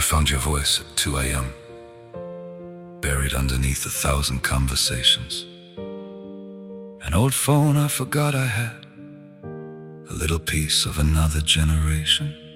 found your voice at 2 a.m., buried underneath 1,000 conversations. An old phone I forgot I had, a little piece of another generation.